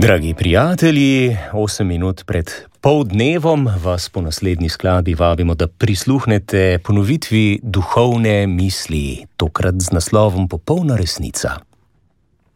Dragi prijatelji, 8 minut pred poldnevom vas po naslednji skladbi vabimo, da prisluhnete ponovitvi duhovne misli, tokrat z naslovom Popolna resnica.